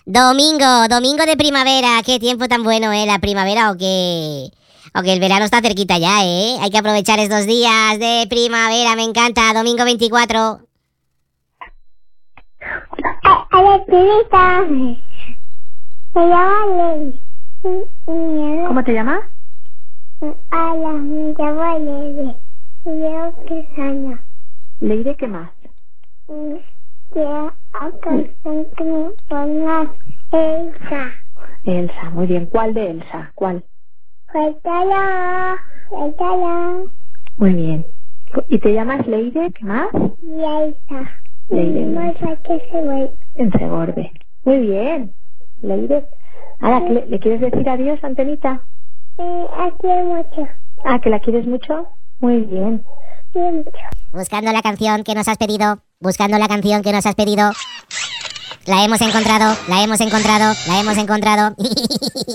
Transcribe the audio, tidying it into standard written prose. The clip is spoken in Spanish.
Domingo, domingo de primavera. Qué tiempo tan bueno, la primavera o que el verano está cerquita ya, Hay que aprovechar estos días de primavera, me encanta. Domingo 24. Hola, Chulita. Me llamo Ley. ¿Cómo te llamas? Hola, me llamo Ley. Llevo 3 años. Leire, ¿qué más? Quiero a canción que me pongas Elsa. Elsa, muy bien. ¿Cuál de Elsa? ¿Cuál? Cuéntalo. Muy bien. ¿Y te llamas Leire? ¿Qué más? Y Elsa. Leire. Elsa que se ve. En Segorbe. Muy bien. Leire. Ahora, ¿le quieres decir adiós, Antenita? Aquí hay mucho. Ah, ¿que la quieres mucho? Muy bien. Mucho. Buscando la canción que nos has pedido. Buscando la canción que nos has pedido. La hemos encontrado.